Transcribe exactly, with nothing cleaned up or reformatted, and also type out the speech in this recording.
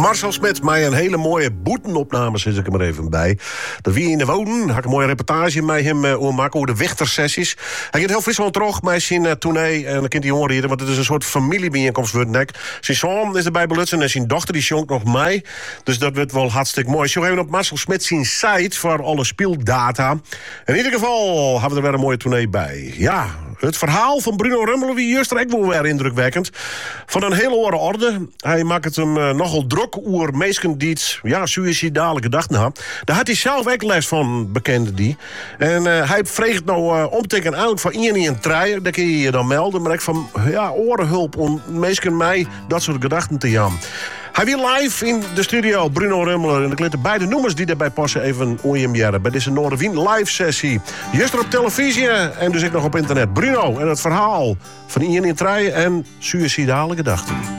Marcel Smit, mij een hele mooie boetenopname, zit ik er maar even bij. Dat wie in de wonen, had ik een mooie reportage met hem uh, maken over de wechtersessies. Hij gaat heel Friesland terug met zijn uh, tournee en dan kunt hij horen hier, want het is een soort familiebijeenkomst wordt nek. Zijn zoon is erbij belutsen en zijn dochter die jongt nog mij. Dus dat wordt wel hartstikke mooi. Zo even op Marcel Smit zijn site voor alle speeldata. In ieder geval hebben we er weer een mooie tournee bij. Ja, het verhaal van Bruno Rummelen wie juist er ook wel weer indrukwekkend. Van een hele hoge orde. Hij maakt het hem uh, nogal druk oer meesken die het, ja, suïcidale gedachten had. Daar had hij zelf ook les van, bekende die. En uh, hij vreegt nou uh, om te tekenen eigenlijk van iemand in een trein. Dat kun je je dan melden. Maar ik van, ja, orenhulp om meesken mij dat soort gedachten te jam. Hij weer live in de studio, Bruno Rummelen. En ik let de beide noemers die daarbij passen even oorjemjaren. Bij deze Noorderwien live sessie. Juist er op televisie en dus ik nog op internet. Bruno en het verhaal van Ian in treien en suïcidale gedachten.